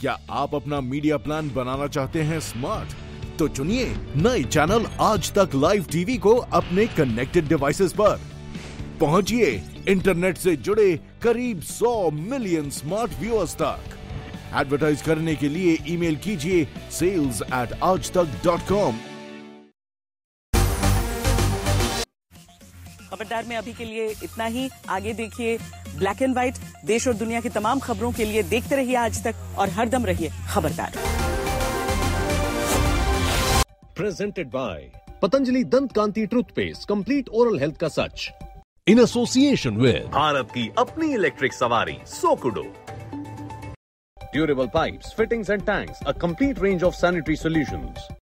क्या आप अपना मीडिया प्लान बनाना चाहते हैं स्मार्ट? तो चुनिए नए चैनल आज तक लाइव टीवी को अपने कनेक्टेड डिवाइसेस पर। पहुंचिए इंटरनेट से जुड़े करीब 100 मिलियन स्मार्ट व्यूअर्स तक। एडवर्टाइज करने के लिए ईमेल कीजिए sales@aajtak.com। खबरदार में अभी के लिए इतना ही। आगे देखिए ब्लैक एंड व्हाइट, देश और दुनिया की तमाम खबरों के लिए देखते रहिए आज तक और हरदम रहिए खबरदार। Presented by Patanjali Dant Kanti Toothpaste, complete oral health का सच। In association with भारत की अपनी इलेक्ट्रिक सवारी सोकुडो। Durable pipes, fittings and tanks, a complete range of sanitary solutions।